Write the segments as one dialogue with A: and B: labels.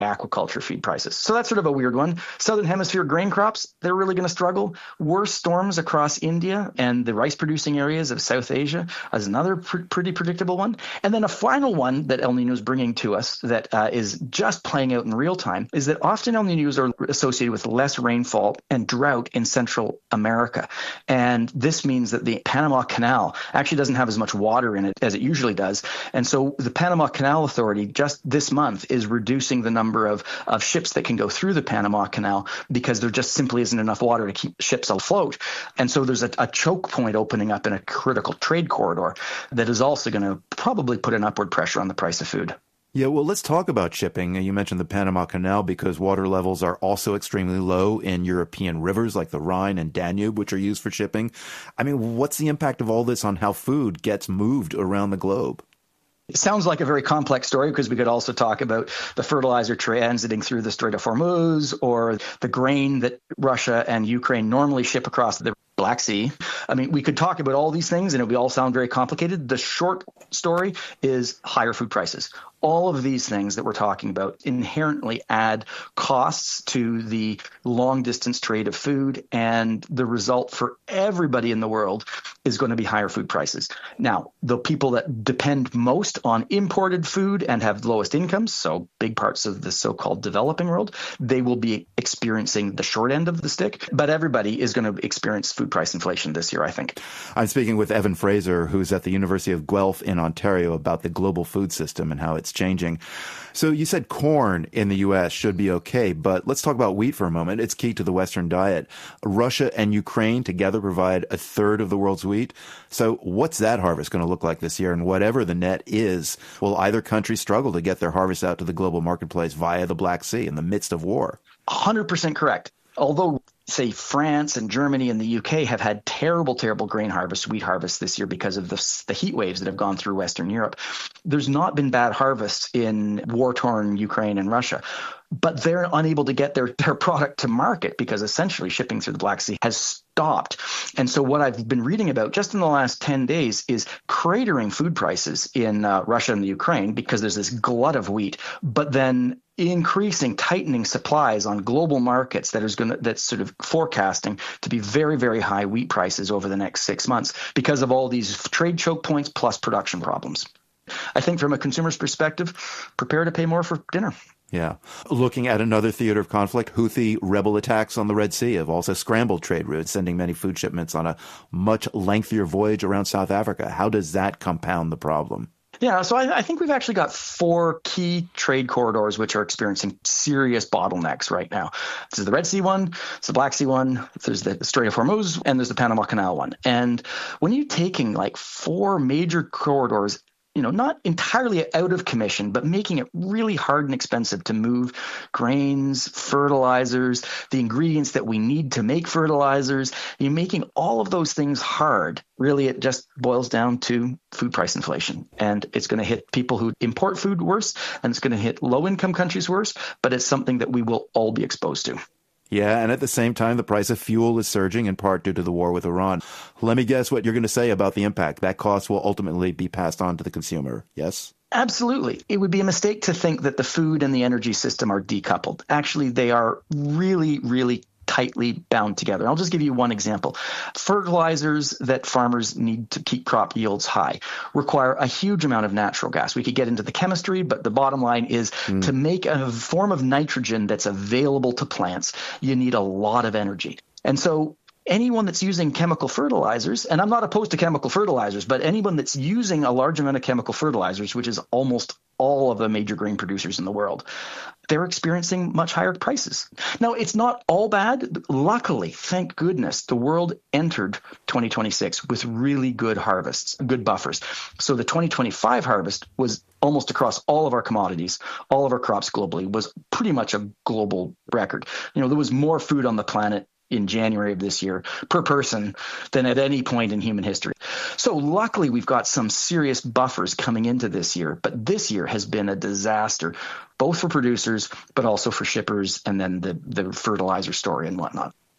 A: aquaculture feed prices. So that's sort of a weird one. Southern Hemisphere grain crops, they're really going to struggle. Worse storms across India and the rice producing areas of South Asia is another pretty predictable one. And then a final one that El Nino is bringing to us that is just playing out in real time is that often El Ninos are associated with less rainfall and drought in Central America. And this means that the Panama Canal actually doesn't have as much water in it as it usually does. And so the Panama Canal Authority just this month is reducing the number of ships that can go through the Panama Canal because there just simply isn't enough water to keep ships afloat. And so there's a choke point opening up in a critical trade corridor that is also going to probably put an upward pressure on the price of food.
B: Yeah, well, let's talk about shipping. You mentioned the Panama Canal because water levels are also extremely low in European rivers like the Rhine and Danube, which are used for shipping. I mean, what's the impact of all this on how food gets moved around the globe?
A: It sounds like a very complex story because we could also talk about the fertilizer transiting through the Strait of Hormuz or the grain that Russia and Ukraine normally ship across the Black Sea. I mean, we could talk about all these things and it would all sound very complicated. The short story is higher food prices. All of these things that we're talking about inherently add costs to the long-distance trade of food, and the result for everybody in the world is going to be higher food prices. Now, the people that depend most on imported food and have the lowest incomes, so big parts of the so-called developing world, they will be experiencing the short end of the stick, but everybody is going to experience food price inflation this year, I think.
B: I'm speaking with Evan Fraser, who's at the University of Guelph in Ontario, about the global food system and how it's changing. So you said corn in the U.S. should be okay, but let's talk about wheat for a moment. It's key to the Western diet. Russia and Ukraine together provide a third of the world's wheat. So what's that harvest going to look like this year? And whatever the net is, will either country struggle to get their harvest out to the global marketplace via the Black Sea in the midst of war?
A: 100% correct. Although, say, France and Germany and the UK have had terrible grain harvests, wheat harvests this year because of the heat waves that have gone through Western Europe, there's not been bad harvests in war-torn Ukraine and Russia. But they're unable to get their product to market because essentially shipping through the Black Sea has stopped. And so what I've been reading about just in the last 10 days is cratering food prices in Russia and the Ukraine because there's this glut of wheat, but then tightening supplies on global markets that's sort of forecasting to be very, very high wheat prices over the next 6 months because of all these trade choke points plus production problems. I think from a consumer's perspective, prepare to pay more for dinner.
B: Yeah. Looking at another theater of conflict, Houthi rebel attacks on the Red Sea have also scrambled trade routes, sending many food shipments on a much lengthier voyage around South Africa. How does that compound the problem?
A: Yeah, so I think we've actually got 4 key trade corridors which are experiencing serious bottlenecks right now. This is the Red Sea one, it's the Black Sea one, there's the Strait of Hormuz, and there's the Panama Canal one. And when you're taking like 4 major corridors, not entirely out of commission, but making it really hard and expensive to move grains, fertilizers, the ingredients that we need to make fertilizers. You're making all of those things hard. Really, it just boils down to food price inflation. And it's going to hit people who import food worse, and it's going to hit low-income countries worse, but it's something that we will all be exposed to.
B: Yeah, and at the same time, the price of fuel is surging, in part due to the war with Iran. Let me guess what you're going to say about the impact. That cost will ultimately be passed on to the consumer, yes?
A: Absolutely. It would be a mistake to think that the food and the energy system are decoupled. Actually, they are really, really tightly bound together. I'll just give you one example. Fertilizers that farmers need to keep crop yields high require a huge amount of natural gas. We could get into the chemistry, but the bottom line is to make a form of nitrogen that's available to plants, you need a lot of energy. And so anyone that's using chemical fertilizers, and I'm not opposed to chemical fertilizers, but anyone that's using a large amount of chemical fertilizers, which is almost all of the major grain producers in the world, they're experiencing much higher prices. Now, it's not all bad. Luckily, thank goodness, the world entered 2026 with really good harvests, good buffers. So the 2025 harvest was almost across all of our commodities, all of our crops globally, was pretty much a global record. There was more food on the planet in January of this year per person than at any point in human history. So luckily, we've got some serious buffers coming into this year, but this year has been a disaster, both for producers, but also for shippers and then the fertilizer story and whatnot.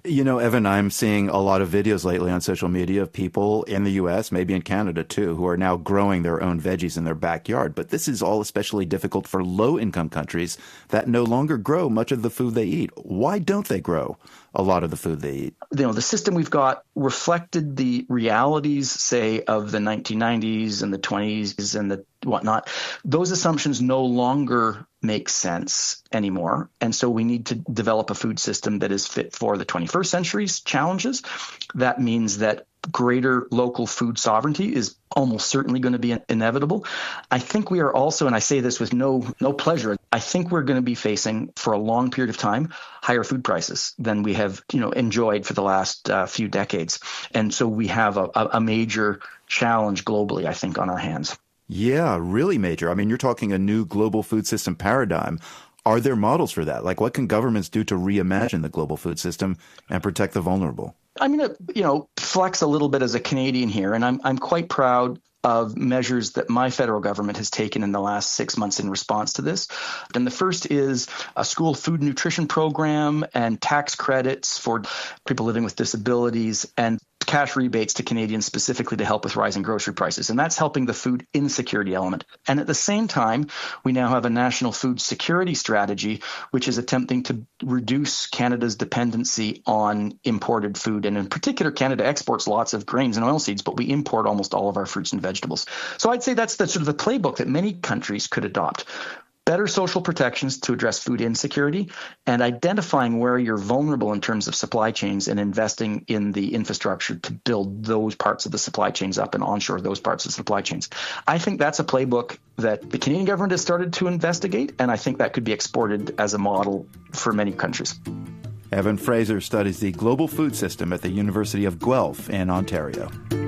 B: You know, Evan, I'm seeing a lot of videos lately on social media of people in the U.S., maybe in Canada too, who are now growing their own veggies in their backyard. But this is all especially difficult for low-income countries that no longer grow much of the food they eat. Why don't they grow a lot of the food they eat?
A: You know, the system we've got reflected the realities, say, of the 1990s and the 20s and the whatnot. Those assumptions no longer make sense anymore. And so we need to develop a food system that is fit for the 21st century's challenges. That means that greater local food sovereignty is almost certainly going to be inevitable. I think we are also, and I say this with no pleasure, I think we're going to be facing for a long period of time higher food prices than we have, enjoyed for the last few decades. And so we have a major challenge globally, I think, on our hands.
B: Yeah, really major. I mean, you're talking a new global food system paradigm. Are there models for that? Like, what can governments do to reimagine the global food system and protect the vulnerable?
A: I'm going to, flex a little bit as a Canadian here, and I'm quite proud of measures that my federal government has taken in the last 6 months in response to this. And the first is a school food nutrition program and tax credits for people living with disabilities and cash rebates to Canadians specifically to help with rising grocery prices. And that's helping the food insecurity element. And at the same time, we now have a national food security strategy, which is attempting to reduce Canada's dependency on imported food. And in particular, Canada exports lots of grains and oilseeds, but we import almost all of our fruits and vegetables. So I'd say that's the sort of the playbook that many countries could adopt. Better social protections to address food insecurity and identifying where you're vulnerable in terms of supply chains and investing in the infrastructure to build those parts of the supply chains up and onshore those parts of the supply chains. I think that's a playbook that the Canadian government has started to investigate, and I think that could be exported as a model for many countries.
B: Evan Fraser studies the global food system at the University of Guelph in Ontario.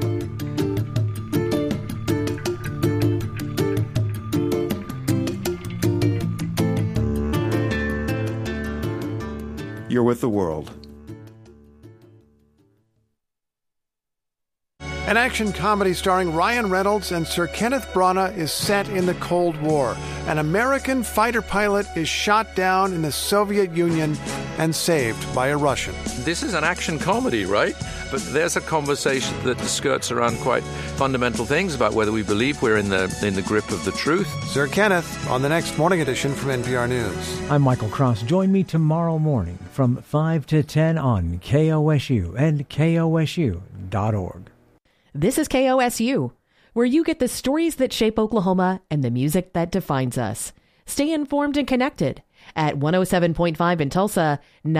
B: You're with The World.
C: An action comedy starring Ryan Reynolds and Sir Kenneth Branagh is set in the Cold War. An American fighter pilot is shot down in the Soviet Union and saved by a Russian.
D: This is an action comedy, right? But there's a conversation that skirts around quite fundamental things about whether we believe we're in the grip of the truth.
C: Sir Kenneth on the next morning edition from NPR News.
E: I'm Michael Cross. Join me tomorrow morning from 5 to 10 on KOSU and KOSU.org.
F: This is KOSU, where you get the stories that shape Oklahoma and the music that defines us. Stay informed and connected at 107.5 in Tulsa,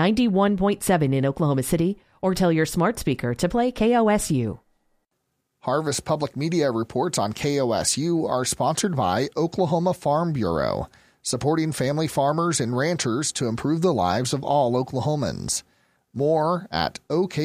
F: 91.7 in Oklahoma City, or tell your smart speaker to play KOSU.
G: Harvest Public Media reports on KOSU are sponsored by Oklahoma Farm Bureau, supporting family farmers and ranchers to improve the lives of all Oklahomans. More at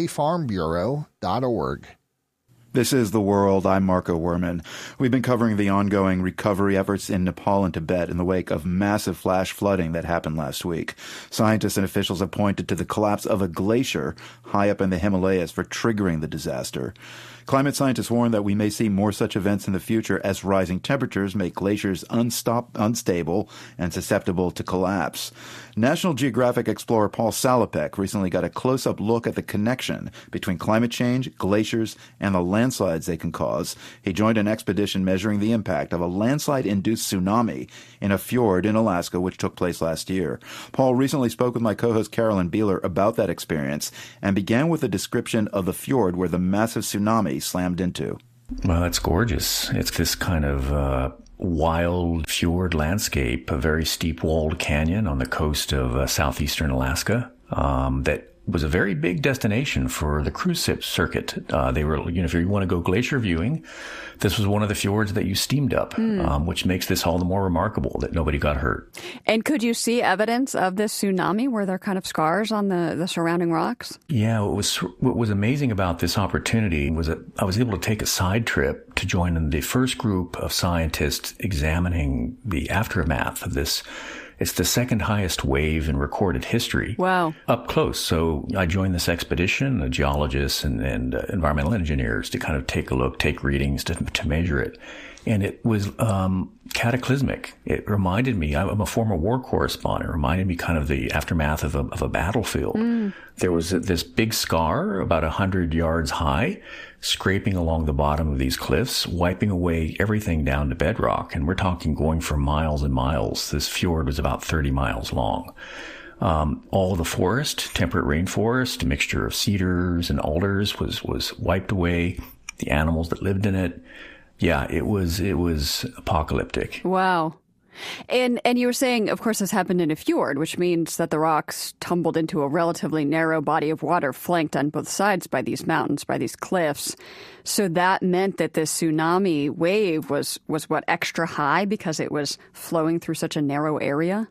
G: okfarmbureau.org.
B: This is The World. I'm Marco Werman. We've been covering the ongoing recovery efforts in Nepal and Tibet in the wake of massive flash flooding that happened last week. Scientists and officials have pointed to the collapse of a glacier high up in the Himalayas for triggering the disaster. Climate scientists warn that we may see more such events in the future as rising temperatures make glaciers unstable and susceptible to collapse. National Geographic explorer Paul Salopek recently got a close-up look at the connection between climate change, glaciers, and the landslides they can cause. He joined an expedition measuring the impact of a landslide-induced tsunami in a fjord in Alaska, which took place last year. Paul recently spoke with my co-host Carolyn Beeler about that experience and began with a description of the fjord where the massive tsunami slammed into.
H: Well, it's gorgeous. It's this kind of wild fjord landscape, a very steep-walled canyon on the coast of southeastern Alaska that was a very big destination for the cruise ship circuit. They were, if you want to go glacier viewing, this was one of the fjords that you steamed up, which makes this all the more remarkable that nobody got hurt.
I: And could you see evidence of this tsunami? Were there kind of scars on the surrounding rocks?
H: Yeah, what was amazing about this opportunity was that I was able to take a side trip to join in the first group of scientists examining the aftermath of this. It's the second highest wave in recorded history.
I: Wow. Up
H: close. So I joined this expedition, the geologists and environmental engineers to kind of take a look, take readings to measure it. And it was cataclysmic. It reminded me, I'm a former war correspondent, it reminded me kind of the aftermath of a battlefield. There was this big scar about 100 yards high, scraping along the bottom of these cliffs, wiping away everything down to bedrock. And we're talking going for miles and miles. This fjord was about 30 miles long. All the forest, temperate rainforest, a mixture of cedars and alders was wiped away. The animals that lived in it. Yeah, it was apocalyptic.
I: Wow. And you were saying, of course, this happened in a fjord, which means that the rocks tumbled into a relatively narrow body of water flanked on both sides by these mountains, by these cliffs. So that meant that this tsunami wave was what, extra high because it was flowing through such a narrow area?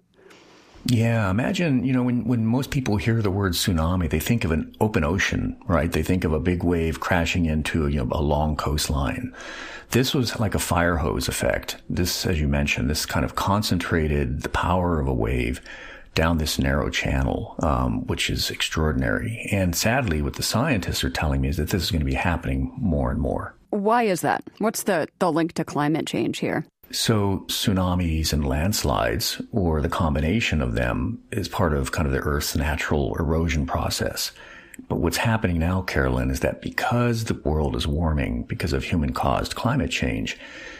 H: Yeah, imagine, when most people hear the word tsunami, they think of an open ocean, right? They think of a big wave crashing into, a long coastline. This was like a fire hose effect. This, as you mentioned, this kind of concentrated the power of a wave down this narrow channel, which is extraordinary. And sadly, what the scientists are telling me is that this is going to be happening more and more.
I: Why is that? What's the link to climate change here?
H: So tsunamis and landslides, or the combination of them, is part of kind of the Earth's natural erosion process. But what's happening now, Carolyn, is that because the world is warming, because of human-caused climate change,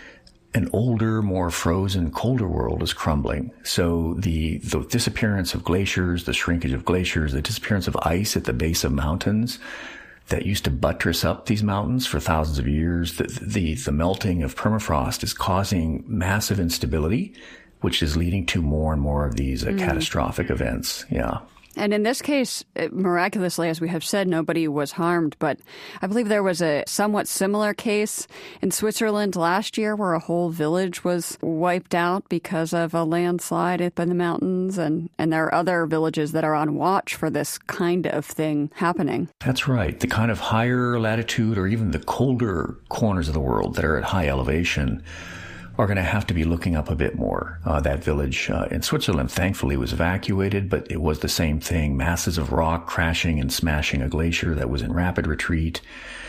H: an older, more frozen, colder world is crumbling. So the disappearance of glaciers, the shrinkage of glaciers, the disappearance of ice at the base of mountains that used to buttress up these mountains for thousands of years, the melting of permafrost is causing massive instability, which is leading to more and more of these catastrophic events. Yeah.
I: And in this case, miraculously, as we have said, nobody was harmed. But I believe there was a somewhat similar case in Switzerland last year where a whole village was wiped out because of a landslide up in the mountains. And there are other villages that are on watch for this kind of thing happening. That's right. The kind of higher latitude or even the colder corners of the world that are at high elevation are going to have to be looking up a bit more. That village in Switzerland, thankfully, was evacuated, but it was the same thing. Masses of rock crashing and smashing a glacier that was in rapid retreat.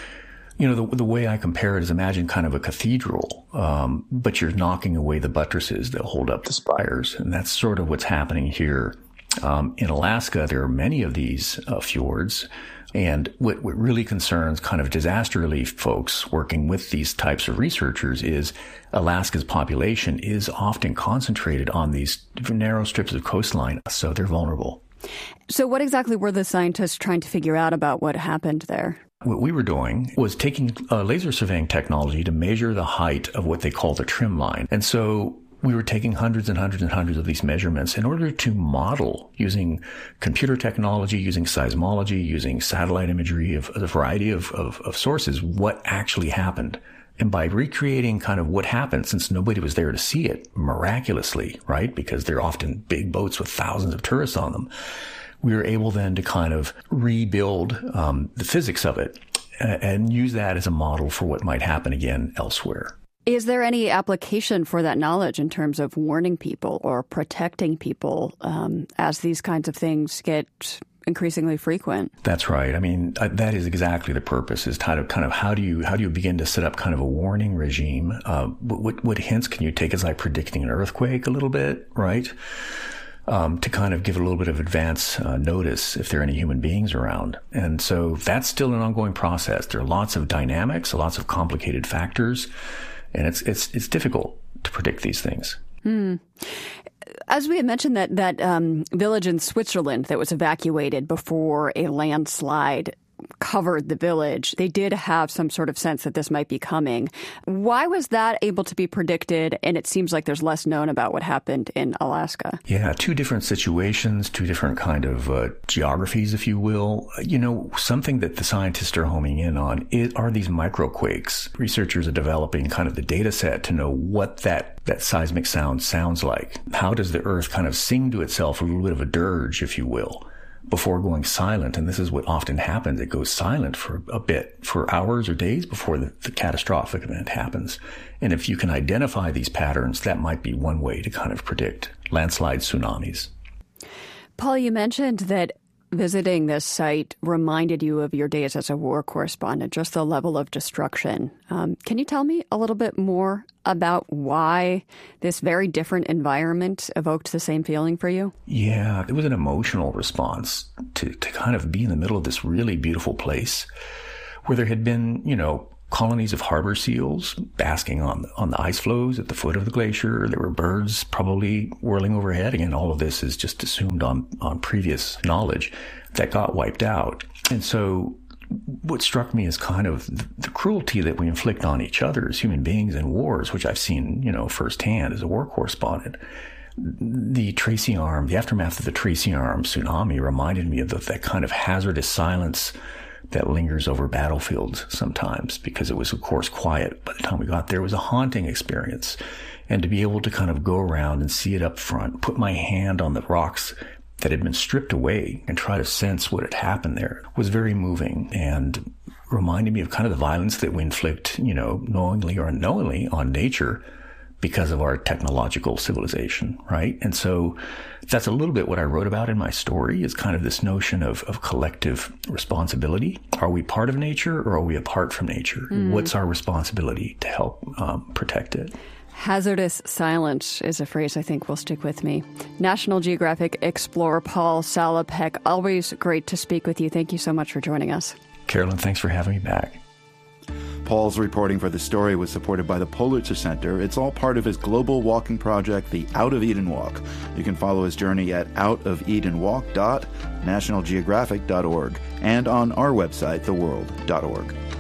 I: The way I compare it is imagine kind of a cathedral, but you're knocking away the buttresses that hold up the spires. And that's sort of what's happening here. In Alaska, there are many of these fjords. And what really concerns kind of disaster relief folks working with these types of researchers is Alaska's population is often concentrated on these narrow strips of coastline, so they're vulnerable. So what exactly were the scientists trying to figure out about what happened there? What we were doing was taking laser surveying technology to measure the height of what they call the trim line. And so we were taking hundreds and hundreds and hundreds of these measurements in order to model, using computer technology, using seismology, using satellite imagery of a variety of sources, what actually happened. And by recreating kind of what happened, since nobody was there to see it miraculously, right? Because they're often big boats with thousands of tourists on them. We were able then to kind of rebuild the physics of it and use that as a model for what might happen again elsewhere. Is there any application for that knowledge in terms of warning people or protecting people as these kinds of things get increasingly frequent? That's right. I mean, that is exactly the purpose, is how do you begin to set up kind of a warning regime? What hints can you take as like predicting an earthquake a little bit, right? To kind of give a little bit of advance notice if there are any human beings around. And so that's still an ongoing process. There are lots of dynamics, lots of complicated factors. And it's difficult to predict these things. As we had mentioned, that village in Switzerland that was evacuated before a landslide covered the village, they did have some sort of sense that this might be coming. Why was that able to be predicted? And it seems like there's less known about what happened in Alaska. Yeah, two different situations, two different kind of geographies, if you will. Something that the scientists are homing in on are these microquakes. Researchers are developing kind of the data set to know what that seismic sound sounds like. How does the earth kind of sing to itself, a little bit of a dirge, if you will, before going silent? And this is what often happens. It goes silent for a bit, for hours or days before the catastrophic event happens. And if you can identify these patterns, that might be one way to kind of predict landslides, tsunamis. Paul, you mentioned that visiting this site reminded you of your days as a war correspondent, just the level of destruction. Can you tell me a little bit more about why this very different environment evoked the same feeling for you?
H: Yeah, it was an emotional response to kind of be in the middle of this really beautiful place where there had been, colonies of harbor seals basking on the ice floes at the foot of the glacier. There were birds probably whirling overhead. Again, all of this is just assumed on previous knowledge that got wiped out. And so what struck me is kind of the cruelty that we inflict on each other as human beings in wars, which I've seen, firsthand as a war correspondent. The aftermath of the Tracy Arm tsunami reminded me of that kind of hazardous silence that lingers over battlefields sometimes, because it was, of course, quiet by the time we got there. It was a haunting experience. And to be able to kind of go around and see it up front, put my hand on the rocks that had been stripped away and try to sense what had happened there was very moving and reminded me of kind of the violence that we inflict, knowingly or unknowingly on nature because of our technological civilization, right? And so that's a little bit what I wrote about in my story, is kind of this notion of collective responsibility. Are we part of nature or are we apart from nature? What's our responsibility to help protect it?
I: Hazardous silence is a phrase I think will stick with me. National Geographic explorer Paul Salopek, always great to speak with you. Thank you so much for joining us.
H: Carolyn, thanks for having me back.
B: Paul's reporting for the story was supported by the Pulitzer Center. It's all part of his global walking project, the Out of Eden Walk. You can follow his journey at outofedenwalk.nationalgeographic.org and on our website, theworld.org.